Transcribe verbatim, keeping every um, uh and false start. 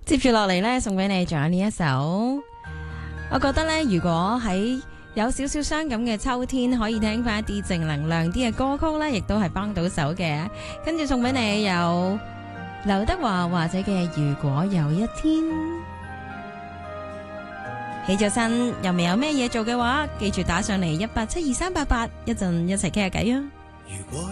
接住落嚟呢，送俾你仲有呢一首，我覺得呢，如果喺有少少傷感嘅秋天，可以聽翻一啲正能量啲嘅歌曲呢，亦都係幫到手嘅。跟住送俾你有劉德華或者嘅《如果有一天》。起咗身又未有咩嘢做嘅話，記住打上嚟一八七二三八八，一陣一齊傾下偈啊！ 如果